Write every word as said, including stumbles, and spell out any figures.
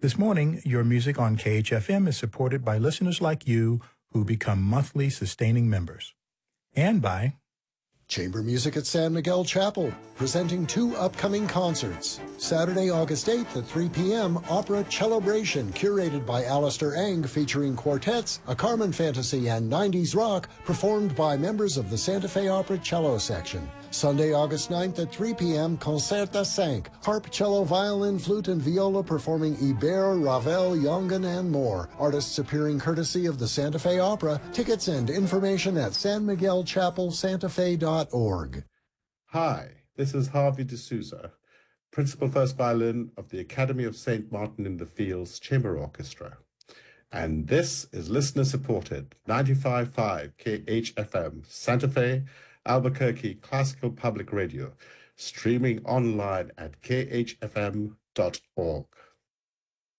This morning, your music on K H F M is supported by listeners like you who become monthly sustaining members. And by Chamber Music at San Miguel Chapel, presenting two upcoming concerts. Saturday, August eighth at three p.m., Opera Cellebration, curated by Alistair Eng, featuring quartets, a Carmen fantasy, and nineties rock, performed by members of the Santa Fe Opera Cello Section. Sunday, August ninth at three p.m., Concerta cinq, harp, cello, violin, flute, and viola performing Ibert, Ravel, Jongen, and more. Artists appearing courtesy of the Santa Fe Opera. Tickets and information at san miguel chapel santa fe dot org. Hi, this is Harvey D'Souza, Principal First Violin of the Academy of Saint Martin in the Fields Chamber Orchestra. And this is listener-supported ninety-five point five K H F M, Santa Fe, Albuquerque Classical Public Radio, streaming online at k h f m dot org.